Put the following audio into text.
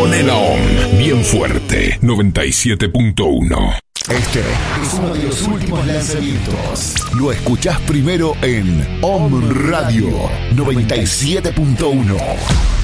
Pone la OM bien fuerte. 97.1. Este es uno de los últimos lanzamientos. Lo escuchás primero en OM Radio 97.1.